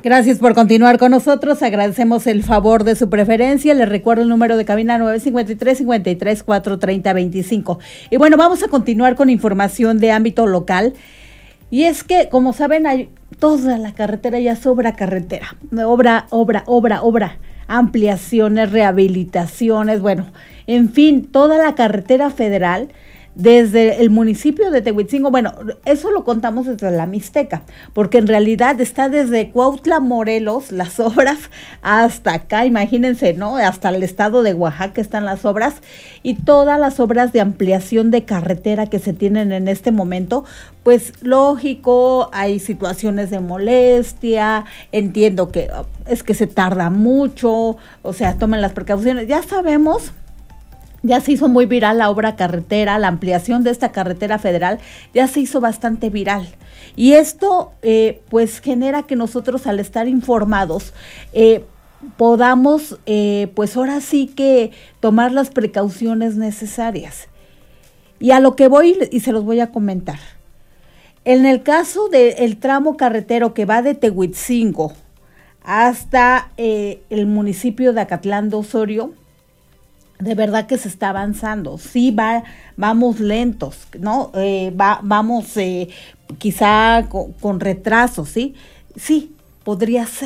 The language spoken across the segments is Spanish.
Gracias por continuar con nosotros, agradecemos el favor de su preferencia, les recuerdo el número de cabina 953-53-430-25. Y bueno, vamos a continuar con información de ámbito local, y es que, como saben, hay toda la carretera, ya sobra carretera, obra, ampliaciones, rehabilitaciones, bueno, en fin, toda la carretera federal, desde el municipio de Tehuitzingo, bueno, eso lo contamos desde la Mixteca, porque en realidad está desde Cuautla, Morelos, las obras, hasta acá, imagínense, ¿no? Hasta el estado de Oaxaca están las obras, y todas las obras de ampliación de carretera que se tienen en este momento, pues lógico, hay situaciones de molestia, entiendo que es que se tarda mucho, o sea, tomen las precauciones, ya sabemos. Ya se hizo muy viral la obra carretera, la ampliación de esta carretera federal, ya se hizo bastante viral. Y esto pues genera que nosotros, al estar informados, podamos pues ahora sí que tomar las precauciones necesarias. Y a lo que voy, y se los voy a comentar. En el caso del tramo carretero que va de Tehuitzingo hasta el municipio de Acatlán de Osorio, de verdad que se está avanzando, sí vamos lentos, ¿no? Vamos quizá con retraso, ¿sí? Sí, podría ser,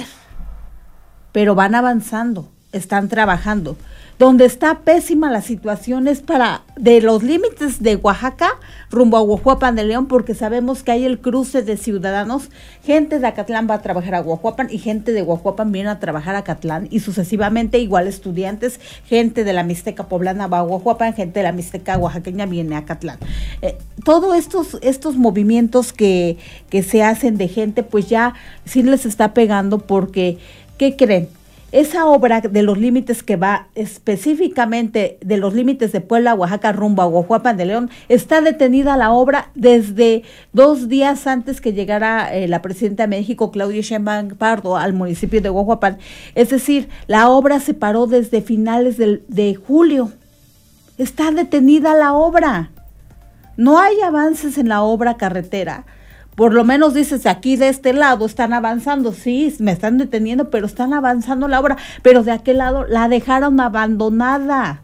pero van avanzando, están trabajando. Donde está pésima la situación es de los límites de Oaxaca rumbo a Huajuapan de León, porque sabemos que hay el cruce de ciudadanos, gente de Acatlán va a trabajar a Huajuapan y gente de Huajuapan viene a trabajar a Acatlán, y sucesivamente, igual estudiantes, gente de la Mixteca poblana va a Huajuapan, gente de la Mixteca oaxaqueña viene a Acatlán. Todos estos movimientos que se hacen de gente, pues ya sí les está pegando, porque, ¿qué creen? Esa obra de los límites que va específicamente de los límites de Puebla, Oaxaca, rumbo a Huajuapan de León, está detenida la obra desde 2 días antes que llegara la presidenta de México, Claudia Sheinbaum Pardo, al municipio de Huajuapan. Es decir, la obra se paró desde finales de julio. Está detenida la obra. No hay avances en la obra carretera. Por lo menos dices, aquí de este lado están avanzando, sí, me están deteniendo, pero están avanzando la obra, pero de aquel lado la dejaron abandonada.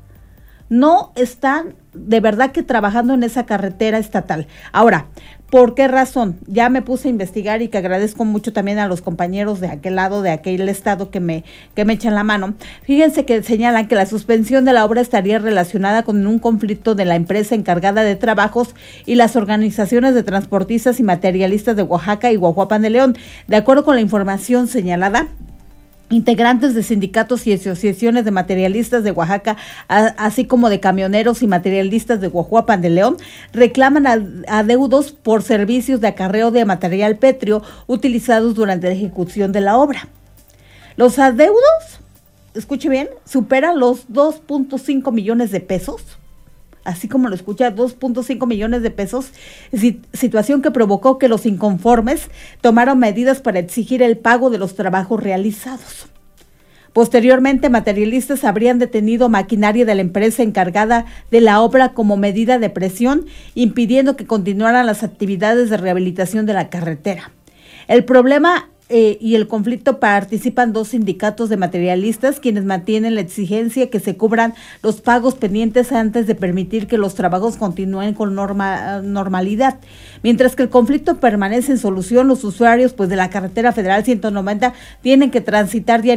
No están de verdad que trabajando en esa carretera estatal. Ahora, ¿por qué razón? Ya me puse a investigar, y que agradezco mucho también a los compañeros de aquel lado, de aquel estado que me echan la mano. Fíjense que señalan que la suspensión de la obra estaría relacionada con un conflicto de la empresa encargada de trabajos y las organizaciones de transportistas y materialistas de Oaxaca y Huajuapan de León. De acuerdo con la información señalada, integrantes de sindicatos y asociaciones de materialistas de Oaxaca, así como de camioneros y materialistas de Huajuapan de León, reclaman adeudos por servicios de acarreo de material pétreo utilizados durante la ejecución de la obra. Los adeudos, escuche bien, superan los 2.5 millones de pesos. Así como lo escucha, 2.5 millones de pesos, situación que provocó que los inconformes tomaron medidas para exigir el pago de los trabajos realizados. Posteriormente, materialistas habrían detenido maquinaria de la empresa encargada de la obra como medida de presión, impidiendo que continuaran las actividades de rehabilitación de la carretera. El problema y el conflicto participan 2 sindicatos de materialistas, quienes mantienen la exigencia que se cubran los pagos pendientes antes de permitir que los trabajos continúen con normalidad. Mientras que el conflicto permanece en solución, los usuarios de la carretera federal 190 tienen que transitar diariamente